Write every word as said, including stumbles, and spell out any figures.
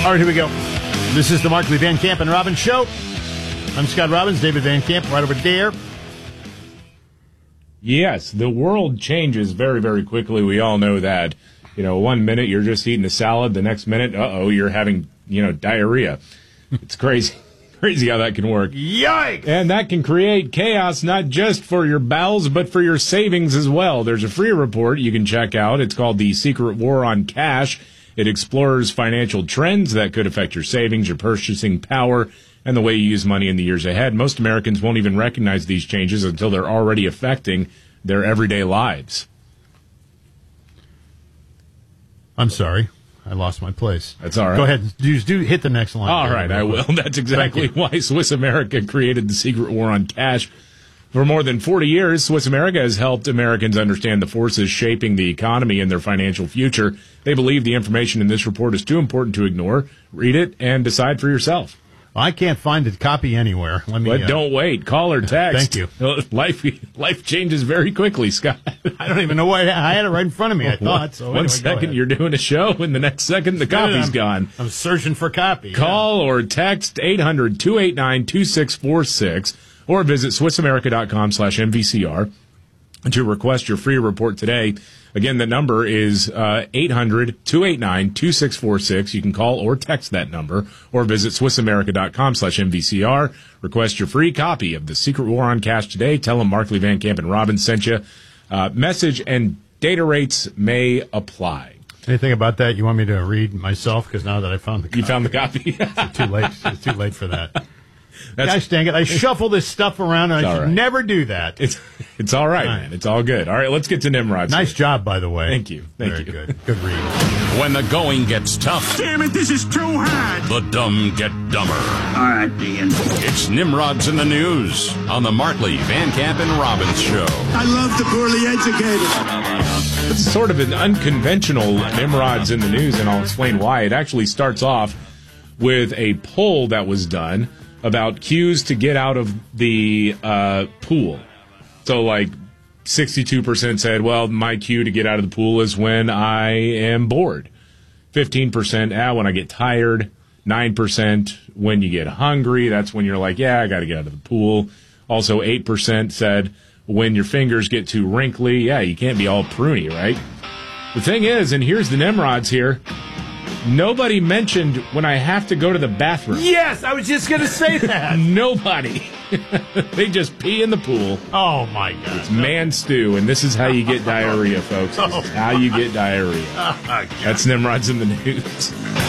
All right, here we go. This is the Markley, Van Camp, and Robbins Show. I'm Scott Robbins, David Van Camp, right over there. Yes, the world changes very, very quickly. We all know that. You know, one minute you're just eating a salad, the next minute, uh-oh, you're having, you know, diarrhea. It's crazy. Crazy how that can work. Yikes! And that can create chaos not just for your bowels, but for your savings as well. There's a free report you can check out. It's called The Secret War on Cash. It explores financial trends that could affect your savings, your purchasing power, and the way you use money in the years ahead. Most Americans won't even recognize these changes until they're already affecting their everyday lives. I'm sorry. I lost my place. That's all right. Go ahead. Do, do hit the next line. All right, I will. That's exactly why Swiss America created the secret war on cash. For more than forty years, Swiss America has helped Americans understand the forces shaping the economy and their financial future. They believe the information in this report is too important to ignore. Read it and decide for yourself. I can't find a copy anywhere. Let me. But uh, don't wait. Call or text. Thank you. Life life changes very quickly, Scott. I don't even know why I had it right in front of me. I thought. So One anyway, second you're doing a show, and the next second the copy's I'm, gone. I'm searching for copy. Call yeah. or text eight hundred, two eight nine, two six four six or visit swissamerica.com slash MVCR to request your free report today. Again, the number is uh, eight hundred, two eight nine, two six four six. You can call or text that number or visit swissamerica.com slash MVCR. Request your free copy of The Secret War on Cash today. Tell them Markley, Van Camp, and Robbins sent you. Uh, message and data rates may apply. Anything about that you want me to read myself? Because now that I found the copy. You found the copy? It's too late. It's too late for that. That's, Gosh dang it. I shuffle this stuff around, and I should right. never do that. It's it's all right, all right, man. It's all good. All right, let's get to Nimrod. Nice job, by the way. Thank you. Thank Very you. good. Good read. When the going gets tough. Damn it, this is too hard. The dumb get dumber. All right, Dean. It's Nimrods in the News on the Markley, Van Camp, and Robbins Show. I love the poorly educated. It's sort of an unconventional Nimrods in the News, and I'll explain why. It actually starts off with a poll that was done about cues to get out of the uh, pool. So, like, sixty-two percent said, well, my cue to get out of the pool is when I am bored. fifteen percent, ah, when I get tired. nine percent when you get hungry. That's when you're like, yeah, I got to get out of the pool. Also, eight percent said when your fingers get too wrinkly. Yeah, you can't be all pruny, right? The thing is, and here's the Nimrods here, nobody mentioned when I have to go to the bathroom. Yes, I was just going to say that. Nobody. They just pee in the pool. Oh, my God. It's man stew, and this is how you get diarrhea, folks. This is how you get diarrhea. Oh, That's Nimrods in the News.